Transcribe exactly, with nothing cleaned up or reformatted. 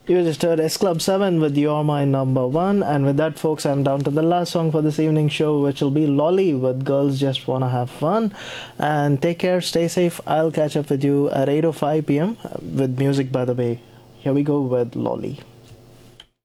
You just heard S Club seven with You're My Number One. And with that, folks, I'm down to the last song for this evening show, which will be Lolly with Girls Just Wanna Have Fun. And take care, stay safe. I'll catch up with you at eight oh five p m with Music by the Bay. Here we go with Lolly.